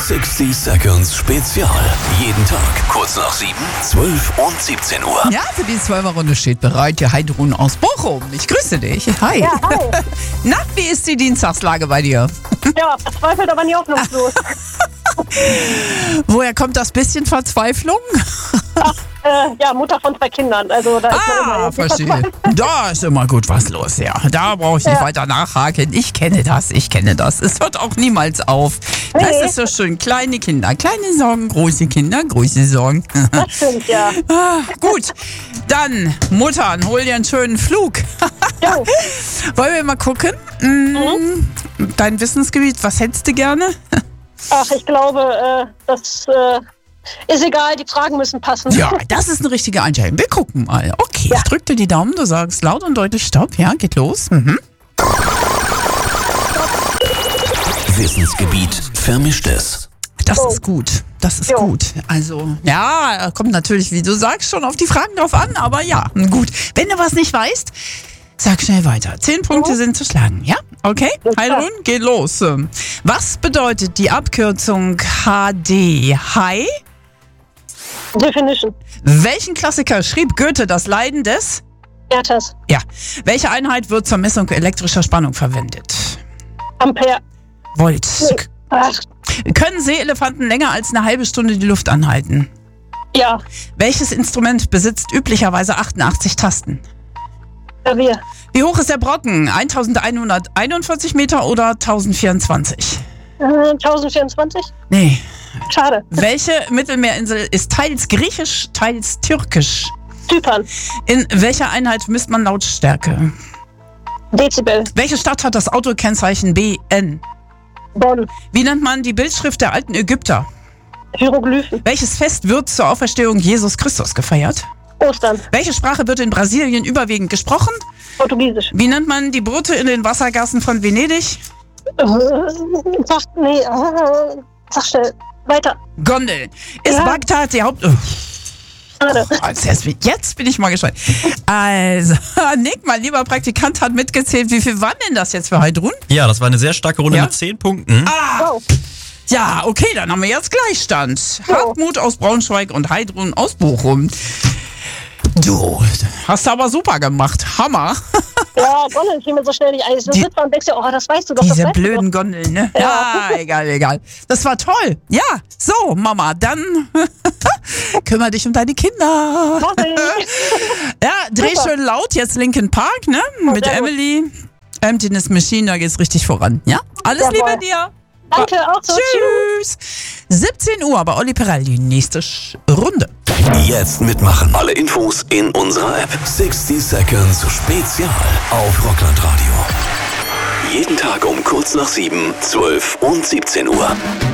60 Seconds Spezial. Jeden Tag kurz nach 7, 12 und 17 Uhr. Ja, für die 12er-Runde steht bereit die Heidrun aus Bochum. Ich grüße dich. Hi. Ja, hi. Na, wie ist die Dienstagslage bei dir? Ja, verzweifelt, aber nie hoffnungslos. Woher kommt das bisschen Verzweiflung? Ja, Mutter von 2 Kindern. Also da ist man immer irgendwie Verstehe. verzweifelt. Da ist immer gut was los, ja. Da brauche ich nicht weiter nachhaken. Ich kenne das. Es hört auch niemals auf. Das Nee. ist so schön. Kleine Kinder, kleine Sorgen, große Kinder, große Sorgen. Das stimmt, ja. Gut, dann, Muttern, hol dir einen schönen Flug. Jo. Wollen wir mal gucken? Dein Wissensgebiet, was hättest du gerne? Ach, ich glaube, das ist egal, die Fragen müssen passen. Ja, das ist eine richtige Einstellung. Wir gucken mal. Okay, Ja. ich drück dir die Daumen, du sagst laut und deutlich Stopp. Ja, geht los. Wissensgebiet Vermischtes. Das ist gut. Das ist Jo. gut. Also, ja, kommt natürlich, wie du sagst, schon auf die Fragen drauf an, aber ja, gut. Wenn du was nicht weißt, sag schnell weiter. 10 Punkte sind zu schlagen, ja? Okay? klar. Heidrun, geht los. Was bedeutet die Abkürzung HD? Hi? Definition. Welchen Klassiker schrieb Goethe das Leiden des? Ertas. Ja. Welche Einheit wird zur Messung elektrischer Spannung verwendet? Ampere. Volt. Ach, Können Seeelefanten länger als eine halbe Stunde die Luft anhalten? ja. Welches Instrument besitzt üblicherweise 88 Tasten? Klavier. Wie hoch ist der Brocken? 1141 Meter oder 1024? 1024? Nee. Schade. Welche Mittelmeerinsel ist teils griechisch, teils türkisch? Zypern. In welcher Einheit misst man Lautstärke? Dezibel. Welche Stadt hat das Autokennzeichen BN? Bonn. Wie nennt man die Bildschrift der alten Ägypter? Hieroglyphen. Welches Fest wird zur Auferstehung Jesus Christus gefeiert? Ostern. Welche Sprache wird in Brasilien überwiegend gesprochen? Portugiesisch. Wie nennt man die Boote in den Wassergassen von Venedig? Sag schnell. Weiter. Gondel. Ist Ja. Bagdad die Haupt... Schade. Jetzt bin ich mal gespannt. Also, Nick, mein lieber Praktikant, hat mitgezählt. Wie viel waren denn das jetzt für Heidrun? Ja, das war eine sehr starke Runde Ja? mit 10 Punkten. Wow. Ja, okay, dann haben wir jetzt Gleichstand. Hartmut aus Braunschweig und Heidrun aus Bochum. Du hast aber super gemacht. Hammer. Ja, Gondeln fiel mir so schnell nicht ein. Ich sitze und denkst dir, oh, das weißt du doch. Das Diese weißt du blöden Gondeln, ne? Ja, egal. Das war toll. Ja, so, Mama, dann kümmere dich um deine Kinder. doch. Mach ich. Ja, dreh Super. schön laut, jetzt Linkin Park, ne? Mit sehr gut. Emily. Emptiness Machine, da geht's richtig voran. Ja? Alles Jawohl. Liebe dir. Danke, auch so. Tschüss. 17 Uhr bei Olli Peraldi. Nächste Runde. Jetzt mitmachen. Alle Infos in unserer App. 60 Seconds Spezial auf Rockland Radio. Jeden Tag um kurz nach 7, 12 und 17 Uhr.